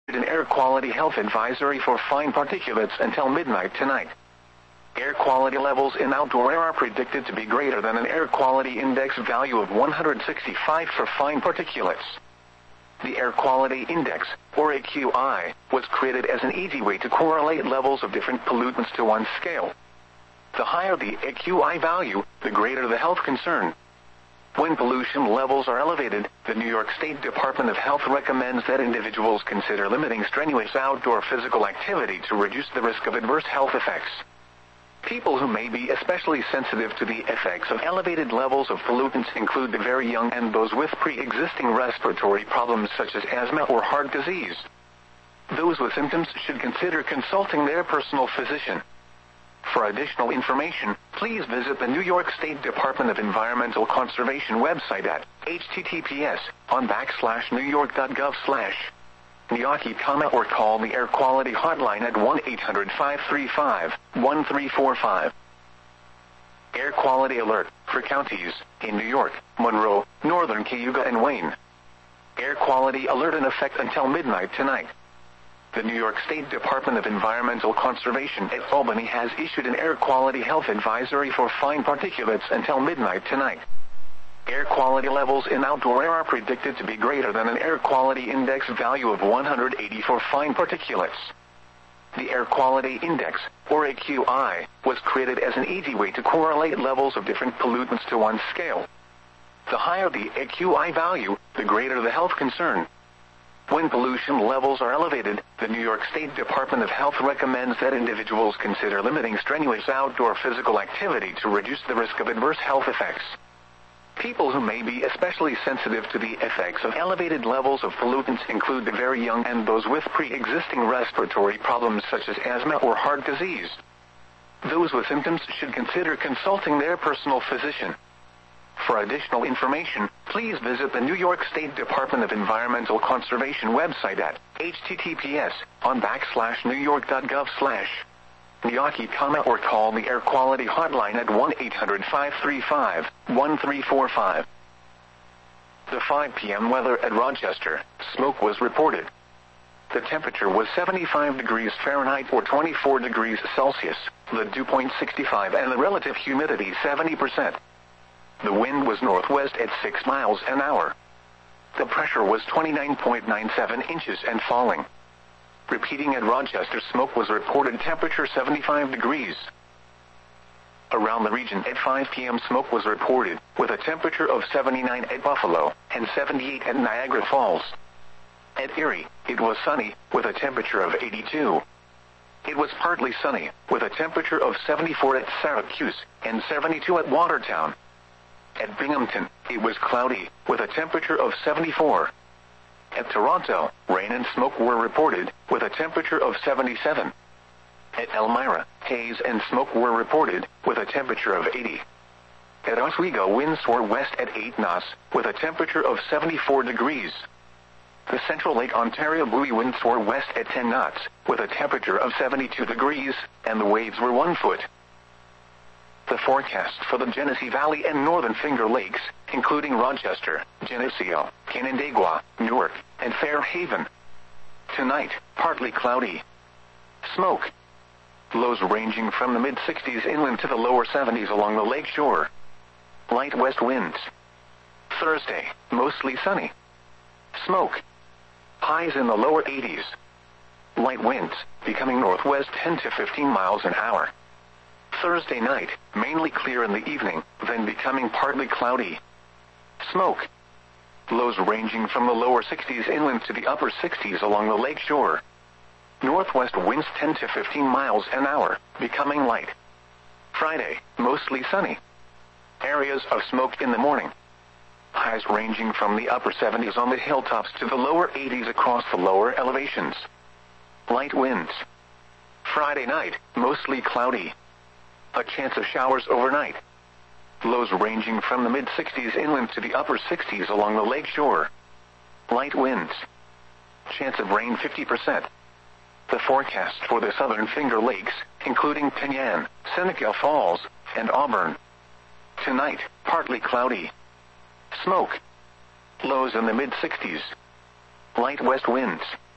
an air quality health advisory for fine particulates until midnight tonight. Air quality levels in outdoor air are predicted to be greater than an air quality index value of 165 for fine particulates. The Air Quality Index, or AQI, was created as an easy way to correlate levels of different pollutants to one scale. The higher the AQI value, the greater the health concern. When pollution levels are elevated, the New York State Department of Health recommends that individuals consider limiting strenuous outdoor physical activity to reduce the risk of adverse health effects. People who may be especially sensitive to the effects of elevated levels of pollutants include the very young and those with pre-existing respiratory problems such as asthma or heart disease. Those with symptoms should consider consulting their personal physician. For additional information, please visit the New York State Department of Environmental Conservation website at https://newyork.gov/NYAKI, or call the Air Quality Hotline at 1-800-535-1345. Air Quality Alert for counties in New York, Monroe, Northern Cayuga, and Wayne. Air Quality Alert in effect until midnight tonight. The New York State Department of Environmental Conservation at Albany has issued an air quality health advisory for fine particulates until midnight tonight. Air quality levels in outdoor air are predicted to be greater than an air quality index value of 180 for fine particulates. The Air Quality Index, or AQI, was created as an easy way to correlate levels of different pollutants to one scale. The higher the AQI value, the greater the health concern. When pollution levels are elevated, the New York State Department of Health recommends that individuals consider limiting strenuous outdoor physical activity to reduce the risk of adverse health effects. People who may be especially sensitive to the effects of elevated levels of pollutants include the very young and those with pre-existing respiratory problems such as asthma or heart disease. Those with symptoms should consider consulting their personal physician. For additional information, please visit the New York State Department of Environmental Conservation website at https://newyork.gov/NYAKI, or call the Air Quality Hotline at 1-800-535-1345. The 5 p.m. weather at Rochester, smoke was reported. The temperature was 75 degrees Fahrenheit or 24 degrees Celsius, the dew point 65 and the relative humidity 70%. The wind was northwest at 6 miles an hour. The pressure was 29.97 inches and falling. Repeating at Rochester, smoke was reported, temperature 75 degrees. Around the region at 5 p.m. smoke was reported, with a temperature of 79 at Buffalo and 78 at Niagara Falls. At Erie, it was sunny, with a temperature of 82. It was partly sunny, with a temperature of 74 at Syracuse and 72 at Watertown. At Binghamton, it was cloudy, with a temperature of 74. At Toronto, rain and smoke were reported, with a temperature of 77. At Elmira, haze and smoke were reported, with a temperature of 80. At Oswego, winds were west at 8 knots, with a temperature of 74 degrees. The Central Lake Ontario buoy winds were west at 10 knots, with a temperature of 72 degrees, and the waves were 1 foot. The forecast for the Genesee Valley and Northern Finger Lakes, including Rochester, Geneseo, Canandaigua, Newark, and Fairhaven. Tonight, partly cloudy. Smoke. Lows ranging from the mid-60s inland to the lower 70s along the lake shore. Light west winds. Thursday, mostly sunny. Smoke. Highs in the lower 80s. Light winds, becoming northwest 10 to 15 miles an hour. Thursday night, mainly clear in the evening, then becoming partly cloudy. Smoke. Lows ranging from the lower 60s inland to the upper 60s along the lake shore. Northwest winds 10 to 15 miles an hour, becoming light. Friday, mostly sunny. Areas of smoke in the morning. Highs ranging from the upper 70s on the hilltops to the lower 80s across the lower elevations. Light winds. Friday night, mostly cloudy. A chance of showers overnight. Lows ranging from the mid-60s inland to the upper 60s along the lake shore. Light winds. Chance of rain 50%. The forecast for the Southern Finger Lakes, including Penyan, Seneca Falls, and Auburn. Tonight, partly cloudy. Smoke. Lows in the mid-60s. Light west winds.